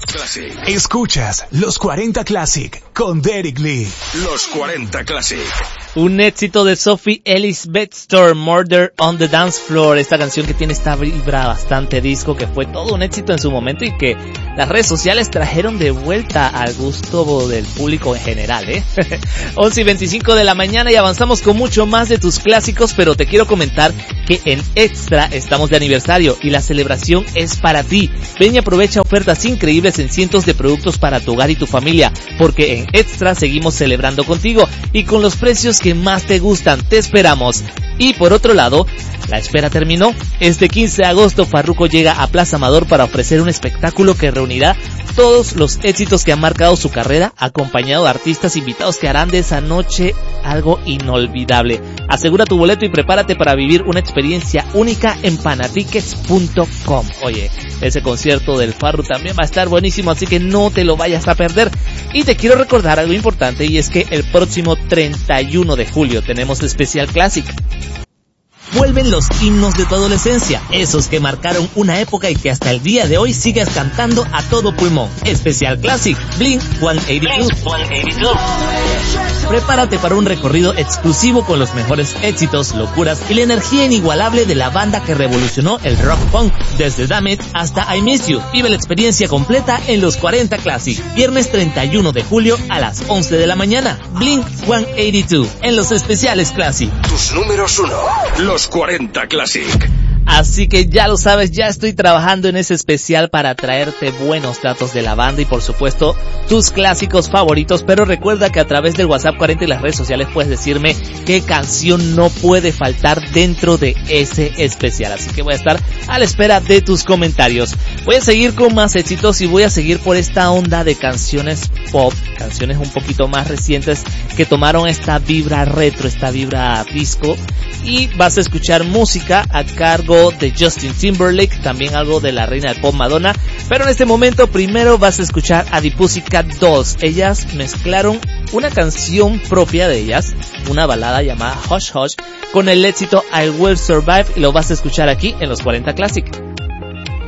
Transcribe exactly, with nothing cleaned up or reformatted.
Classic. Escuchas Los cuarenta Classic con Derek Lee. Los cuarenta Classic. Un éxito de Sophie Ellis Bextor, Murder on the Dance Floor. Esta canción que tiene esta vibra bastante disco, que fue todo un éxito en su momento y que las redes sociales trajeron de vuelta al gusto del público en general, ¿eh? once y veinticinco de la mañana y avanzamos con mucho más de tus clásicos, pero te quiero comentar que en Extra estamos de aniversario y la celebración es para ti. Ven y aprovecha ofertas increíbles en cientos de productos para tu hogar y tu familia, porque en Extra seguimos celebrando contigo y con los precios que más te gustan. Te esperamos. Y por otro lado, la espera terminó. Este quince de agosto Farruko llega a Plaza Amador para ofrecer un espectáculo que reunirá todos los éxitos que han marcado su carrera, acompañado de artistas invitados que harán de esa noche algo inolvidable. Asegura tu boleto y prepárate para vivir una experiencia única en panatickets punto com. Oye, ese concierto del Farru también va a estar buenísimo, así que no te lo vayas a perder. Y te quiero recordar algo importante, y es que el próximo treinta y uno de julio tenemos Especial Classic. Vuelven los himnos de tu adolescencia, esos que marcaron una época y que hasta el día de hoy sigues cantando a todo pulmón. Especial Classic, Blink ciento ochenta y dos. Prepárate para un recorrido exclusivo con los mejores éxitos, locuras y la energía inigualable de la banda que revolucionó el rock punk, desde Damn It hasta I Miss You. Vive la experiencia completa en los cuarenta Classic, viernes treinta y uno de julio a las once de la mañana. Blink ciento ochenta y dos en los especiales Classic. Tus números uno, los cuarenta Classic. Así que ya lo sabes, ya estoy trabajando en ese especial para traerte buenos datos de la banda y por supuesto tus clásicos favoritos, pero recuerda que a través del WhatsApp cuarenta y las redes sociales puedes decirme qué canción no puede faltar dentro de ese especial, así que voy a estar a la espera de tus comentarios. Voy a seguir con más éxitos y voy a seguir por esta onda de canciones pop, canciones un poquito más recientes que tomaron esta vibra retro, esta vibra disco, y vas a escuchar música a cargo de Justin Timberlake, también algo de la reina del pop Madonna, pero en este momento primero vas a escuchar a The Pussycat Dolls. Ellas mezclaron una canción propia de ellas, una balada llamada Hush Hush, con el éxito I Will Survive, y lo vas a escuchar aquí en los cuarenta Classic.